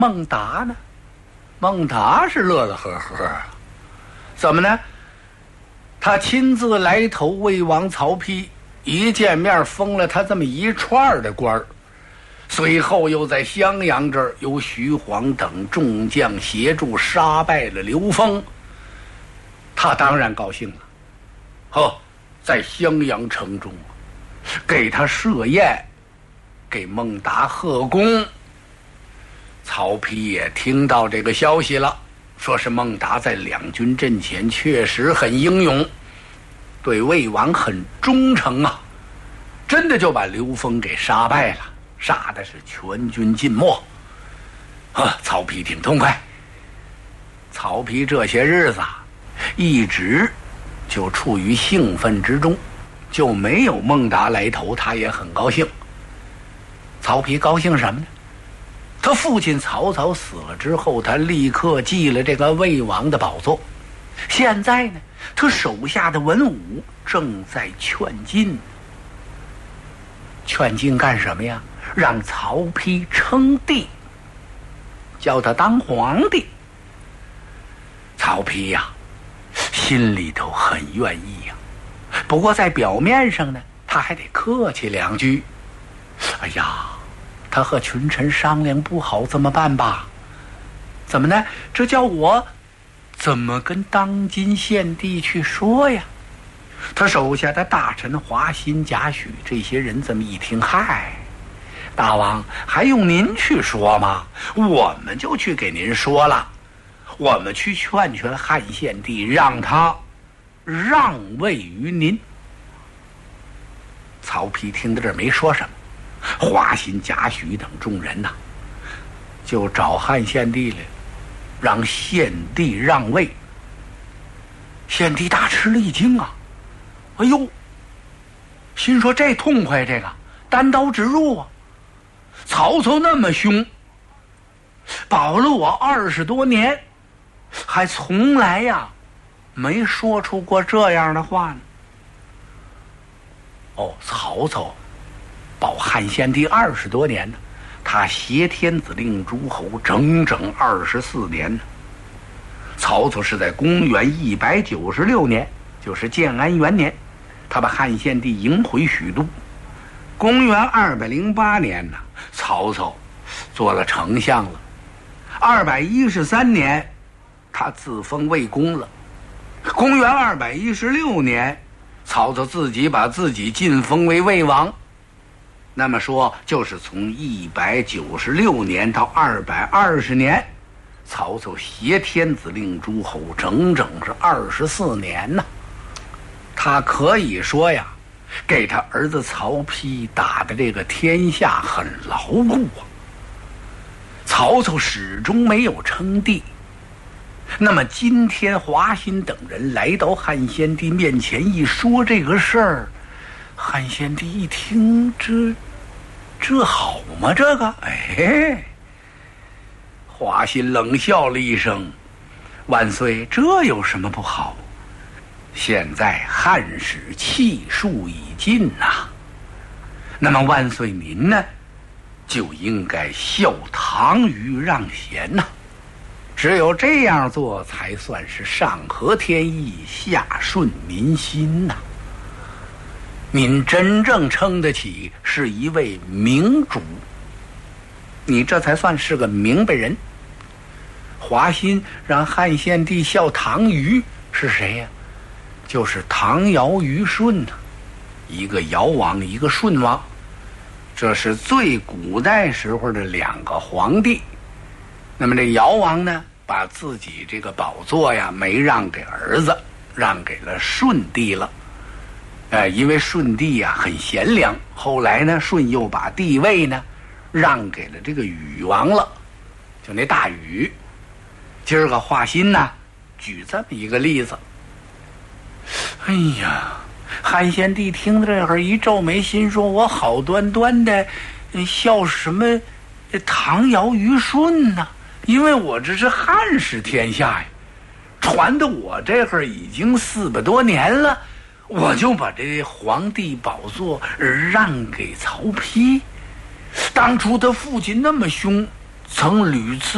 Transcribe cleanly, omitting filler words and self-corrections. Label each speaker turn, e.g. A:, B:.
A: 孟达呢？孟达是乐乐呵呵啊，怎么呢？他亲自来投魏王曹丕，一见面封了他这么一串的官儿，随后又在襄阳这儿由徐晃等众将协助杀败了刘封，他当然高兴了。在襄阳城中给他设宴，给孟达贺功。曹丕也听到这个消息了，说是孟达在两军阵前确实很英勇，对魏王很忠诚啊，真的就把刘封给杀败了，杀的是全军尽没。曹丕挺痛快。曹丕这些日子一直就处于兴奋之中，就没有孟达来投，他也很高兴。曹丕高兴什么呢？他父亲曹操死了之后，他立刻继了这个魏王的宝座。现在呢，他手下的文武正在劝进。劝进干什么呀？让曹丕称帝，叫他当皇帝。曹丕呀，心里头很愿意呀，不过在表面上呢，他还得客气两句。哎呀，他和群臣商量不好怎么办吧？怎么呢？这叫我怎么跟当今献帝去说呀？他手下的大臣华歆、贾诩这些人这么一听，嗨，大王还用您去说吗？我们就去给您说了，我们去劝劝汉献帝，让他让位于您。曹丕听到这儿没说什么，华歆、贾诩等众人呐，就找汉献帝来，让献帝让位。献帝大吃了一惊啊！哎呦，心说这痛快，这个单刀直入啊！曹操那么凶，保了我20多年，还从来呀没说出过这样的话呢。曹操保汉献帝20多年呢，他挟天子令诸侯整整24年呢。曹操是在公元196年，就是建安元年，他把汉献帝迎回许都。公元208年呢，曹操做了丞相了。213年，他自封魏公了。公元216年，曹操自己把自己晋封为魏王。那么说，就是从196年到220年，曹操挟天子令诸侯整整是24年呢。他可以说呀，给他儿子曹丕打的这个天下很牢固啊。曹操始终没有称帝。那么今天华歆等人来到汉献帝面前一说这个事儿，汉献帝一听，这好吗？这个华歆冷笑了一声：“万岁，这有什么不好？现在汉室气数已尽呐，那么万岁您呢，就应该效唐虞让贤呐。只有这样做，才算是上合天意，下顺民心呐。您真正称得起是一位明主，你这才算是个明白人。”华歆让汉献帝效唐虞是谁呀？就是唐尧虞舜呐，一个尧王，一个舜王，这是最古代时候的2个皇帝。那么这尧王呢，把自己这个宝座呀没让给儿子，让给了舜帝了。因为舜帝呀很贤良，后来呢舜又把帝位呢让给了这个禹王了，就那大禹。今儿个华歆呢举这么一个例子。哎呀，汉献帝听到这会儿一皱眉，心说我好端端的效什么唐尧虞舜呢？因为我这是汉室天下呀，传的我这会儿已经400多年了，我就把这皇帝宝座让给曹丕。当初他父亲那么凶，曾屡次